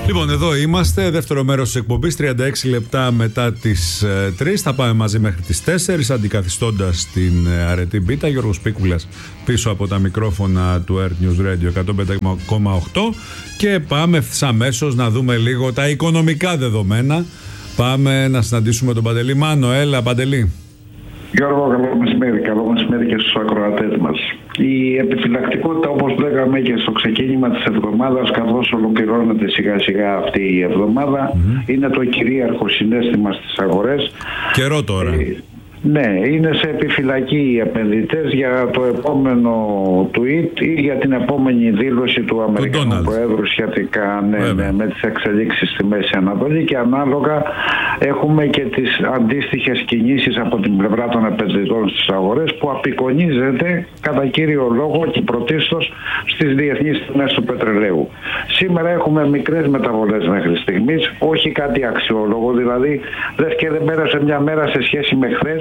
Λοιπόν, εδώ είμαστε, δεύτερο μέρος της εκπομπής, 36 λεπτά μετά τις 3. Θα πάμε μαζί μέχρι τις 4, αντικαθιστώντας την αρετή Μπίτα. Γιώργος Πίκουλας πίσω από τα μικρόφωνα του Earth News Radio 105,8 και πάμε αμέσως να δούμε λίγο τα οικονομικά δεδομένα. Πάμε να συναντήσουμε τον Παντελή Μάνο. Έλα, Παντελή. Γιώργο, καλό μεσημέρι. Καλό μεσημέρι και στους ακροατές μας. Η επιφυλακτικότητα, όπως λέγαμε και στο ξεκίνημα της εβδομάδας, καθώς ολοκληρώνεται σιγά σιγά αυτή η εβδομάδα, είναι το κυρίαρχο συναίσθημα στις αγορές. Καιρό τώρα. Ναι, είναι σε επιφυλακή οι επενδυτές για το επόμενο tweet ή για την επόμενη δήλωση του Αμερικανού Προέδρου σχετικά με τις εξελίξεις στη Μέση Ανατολή, και ανάλογα έχουμε και τις αντίστοιχες κινήσεις από την πλευρά των επενδυτών στις αγορές, που απεικονίζεται κατά κύριο λόγο και πρωτίστως στις διεθνείς τιμές του πετρελαίου. Σήμερα έχουμε μικρές μεταβολές μέχρι στιγμής, όχι κάτι αξιόλογο, δηλαδή λες και δεν πέρασε μια μέρα σε σχέση με χθες.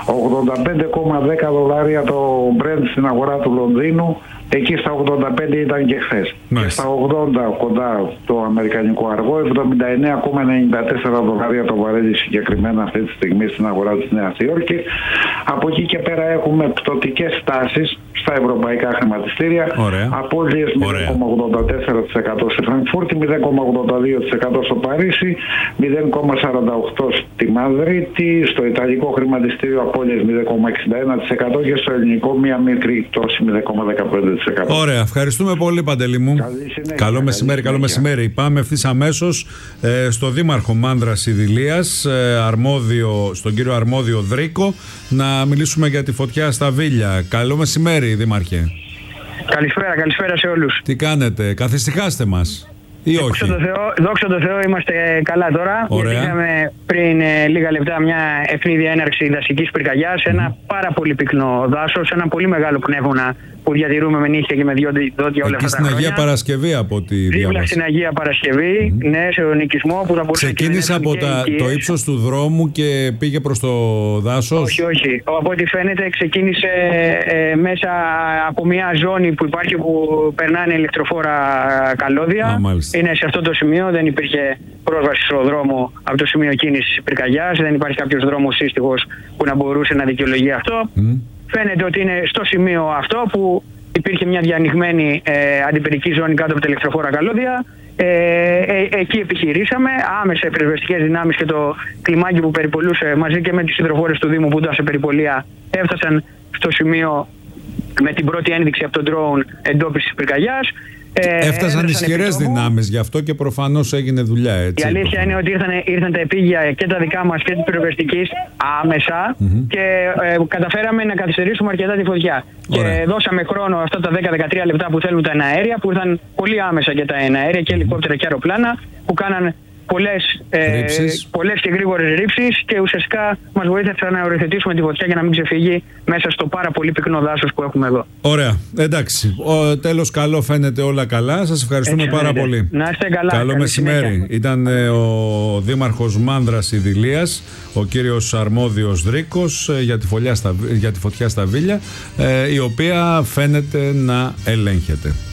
$85,10 το Brent στην αγορά του Λονδίνου, εκεί στα 85 ήταν και χθες. Και στα 80 κοντά το αμερικανικό αργό, $79,94 το βαρέλι συγκεκριμένα αυτή τη στιγμή στην αγορά της Νέας Υόρκης. Από εκεί και πέρα έχουμε πτωτικές τάσεις στα ευρωπαϊκά χρηματιστήρια. Απώλειες 0,84% στη Φραγκφούρτη, 0,82% στο Παρίσι, 0,48% στη Μαδρίτη, στο Ιταλικό χρηματιστήριο απώλειες 0,61% και στο ελληνικό μία μικρή πτώση 0,15%. Ωραία, ευχαριστούμε πολύ, Παντελή μου. Καλό μεσημέρι, καλό μεσημέρι. Πάμε ευθύς αμέσως στο Δήμαρχο Μάνδρας Ιδηλίας, στον κύριο Αρμόδιο Δρίκο, να μιλήσουμε για τη φωτιά στα Βίλια. Καλό μεσημέρι, Δήμαρχε. Καλησπέρα σε όλους. Τι κάνετε, καθησυχάστε μας. Ή όχι. Δόξα τω Θεώ, είμαστε καλά τώρα. Γιατί είχαμε πριν λίγα λεπτά μια ευνίδια έναρξη δασικής πυρκαγιάς, ένα πάρα πολύ πυκνό δάσος, ένα πολύ μεγάλο πνεύμονα που διατηρούμε με νύχια και με δυο δόντια όλα αυτά τα χρόνια. Στην Αγία Παρασκευή, από ό,τι διάβασα. Δίπλα στην Αγία Παρασκευή, ναι, σε νοικισμό που θα μπορούσε να ξεκίνησε από το ύψος του δρόμου και πήγε προς το δάσος. Όχι. Από ό,τι φαίνεται ξεκίνησε μέσα από μια ζώνη που υπάρχει, που περνάνε ηλεκτροφόρα καλώδια. Είναι σε αυτό το σημείο, δεν υπήρχε πρόσβαση στο δρόμο από το σημείο κίνησης πυρκαγιάς, δεν υπάρχει κάποιος δρόμος σύστοιχος που να μπορούσε να δικαιολογεί αυτό. Φαίνεται ότι είναι στο σημείο αυτό που υπήρχε μια διανοιγμένη αντιπυρική ζώνη κάτω από τα ηλεκτροφόρα καλώδια. Εκεί επιχειρήσαμε, άμεσα οι πυροσβεστικές δυνάμεις και το κλιμάκι που περιπολούσε μαζί και με τις υδροφόρες του Δήμου που ήταν σε περιπολία έφτασαν στο σημείο με την πρώτη ένδειξη από τον drone εντόπισης πυρκαγιάς. Έφτασαν ισχυρές δυνάμεις γι' αυτό και προφανώς έγινε δουλειά, έτσι. Η αλήθεια είναι ότι ήρθαν τα επίγεια και τα δικά μας και της πυροσβεστικής άμεσα και καταφέραμε να καθυστερήσουμε αρκετά τη φωτιά. Και δώσαμε χρόνο αυτά τα 10-13 λεπτά που θέλουν τα εναέρια, που ήρθαν πολύ άμεσα και τα εναέρια και ελικόπτερα και αεροπλάνα, που κάναν πολλές και γρήγορες ρήψεις και ουσιαστικά μας βοήθησαν να οριοθετήσουμε τη φωτιά για να μην ξεφύγει μέσα στο πάρα πολύ πυκνό δάσος που έχουμε εδώ. Ωραία, εντάξει. Τέλος, καλό, φαίνεται όλα καλά. Σας ευχαριστούμε πάρα πολύ. Να είστε καλά. Καλό μεσημέρι. Συνέχεια. Ήταν ο Δήμαρχος Μάνδρας Ιδηλίας, ο κύριος Αρμόδιος Δρίκος, για τη φωτιά στα Βίλια, η οποία φαίνεται να ελέγχεται.